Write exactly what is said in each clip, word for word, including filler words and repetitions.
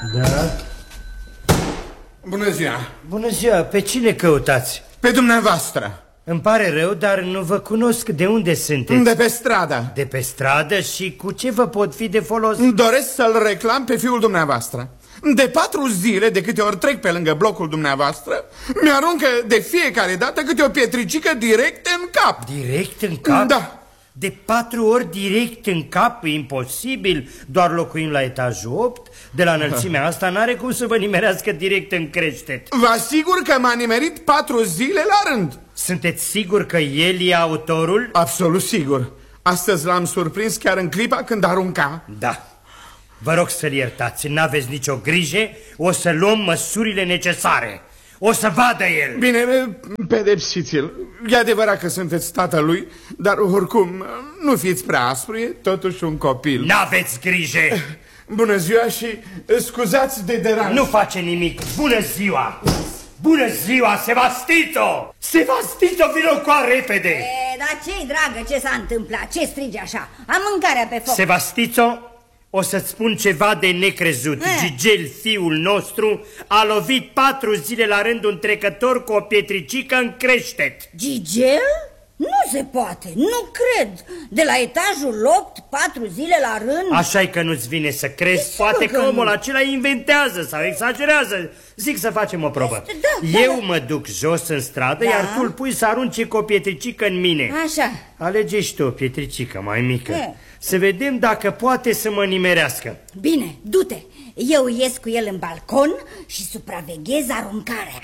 Da. Bună ziua. Bună ziua, pe cine căutați? Pe dumneavoastră. Îmi pare rău, dar nu vă cunosc. De unde sunteți? De pe stradă. De pe stradă? Și cu ce vă pot fi de folos? Doresc să-l reclam pe fiul dumneavoastră. De patru zile, de câte ori trec pe lângă blocul dumneavoastră, mi-aruncă de fiecare dată câte o pietricică direct în cap. Direct în cap? Da. De patru ori direct în cap? E imposibil. Doar locuim la etajul opt. De la înălțimea asta n-are cum să vă nimerească direct în creștet. Vă asigur că m-a nimerit patru zile la rând. Sunteți sigur că el e autorul? Absolut sigur. Astăzi l-am surprins chiar în clipa când arunca. Da. Vă rog să-l iertați, n-aveți nicio grijă. O să luăm măsurile necesare. O să vadă el. Bine, pedepsiți-l. E adevărat că sunteți tatălui, dar oricum nu fiți prea aspru, e totuși un copil. N-aveți grijă. Bună ziua și scuzați de deranj. Nu face nimic. Bună ziua. Bună ziua, Sevastito! Sevastito, vino cu repede! E, dar ce-i, dragă, ce s-a întâmplat? Ce strigi așa? Am mâncarea pe foc. Sevastito, o să-ți spun ceva de necrezut. Eh. Gigel, fiul nostru, a lovit patru zile la rând un trecător cu o pietricică în creștet. Gigel? Nu se poate, nu cred. De la etajul opt, patru zile la rând. Așa-i că nu-ți vine să crezi. Desigur Poate că că omul nu. acela inventează sau exagerează. Zic să facem o probă. Este- da, Eu da. mă duc jos în stradă, Da. iar tu îl pui să arunce cu o pietricică în mine. Așa. Alege-și tu o pietricică mai mică. Eh. Să vedem dacă poate să mă nimerească. Bine, du-te. Eu ies cu el în balcon și supraveghez aruncarea.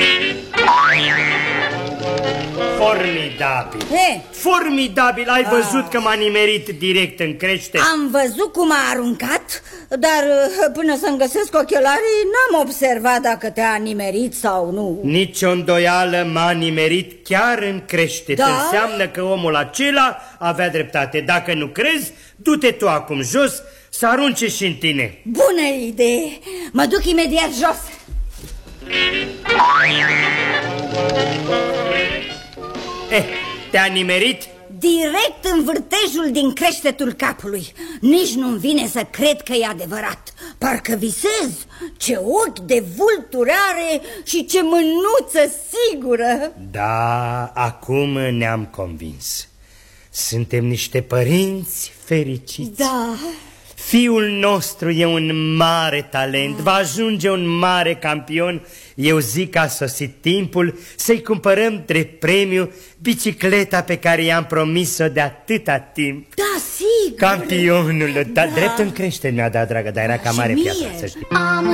Formidabil. Eh. Formidabil, ai văzut că m-a nimerit direct în crește? Am văzut cum a aruncat, dar până să-mi găsesc ochelarii n-am observat dacă te-a nimerit sau nu. Nici o îndoială, m-a nimerit chiar în creștet. Da? Înseamnă că omul acela avea dreptate. Dacă nu crezi, du-te tu acum jos să arunce și în tine. Bună idee! Mă duc imediat jos. Eh, te-a nimerit? Direct în vârtejul din creștetul capului. Nici nu-mi vine să cred că e adevărat. Parcă visez. Ce ochi de vulturi are și ce mânuță sigură. Da, acum ne-am convins. Suntem niște părinți fericiți. Da. Fiul nostru e un mare talent, va ajunge un mare campion. Eu zic că a sosit timpul să-i cumpărăm drept premiu bicicleta pe care i-am promis-o de atâta timp. Da, sigur. Campionul, da, Da. drept în creștere mi-a dat, dragă, dar era cam Și mare mie. piața, să știi. Am